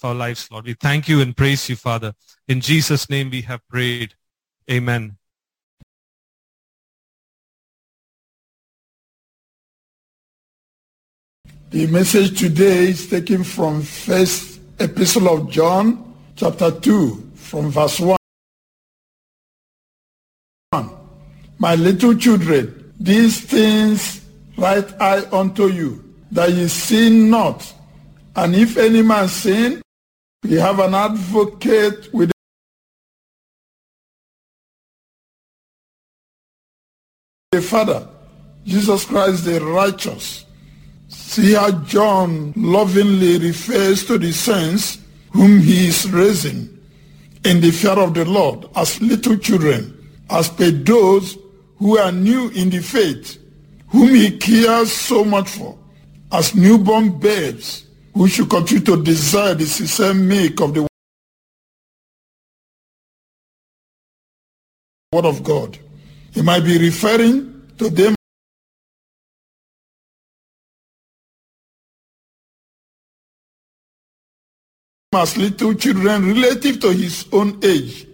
of our lives, Lord. We thank you and praise you, Father. In Jesus' name we have prayed. Amen. The message today is taken from First Epistle of John, chapter 2, from verse 1. My little children, these things write I unto you, that ye sin not. And if any man sin, we have an advocate with the Father, Jesus Christ the righteous. See how John lovingly refers to the saints whom he is raising in the fear of the Lord as little children, as per those who are new in the faith, whom he cares so much for, as newborn babes who should continue to desire the sincere milk of the Word of God. He might be referring to them as little children relative to his own age,